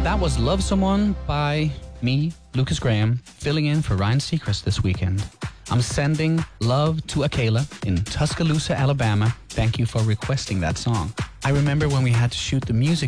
That was Love Someone by me, Lucas Graham, filling in for Ryan Seacrest this weekend. I'm sending love to Akela in Tuscaloosa, Alabama. Thank you for requesting that song. I remember when we had to shoot the music